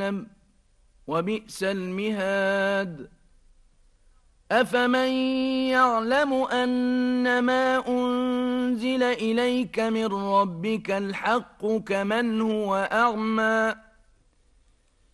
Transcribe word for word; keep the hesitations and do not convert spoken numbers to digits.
جهنم وبئس المهاد أفمن يعلم أنما أنزل إليك من ربك الحق كمن هو أعمى